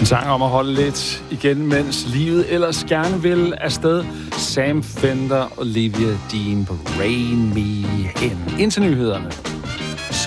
En sang om at holde lidt igen, mens livet ellers gerne vil afsted. Sam Fender og Olivia Dean på Rain Me In. Indtil nyhederne.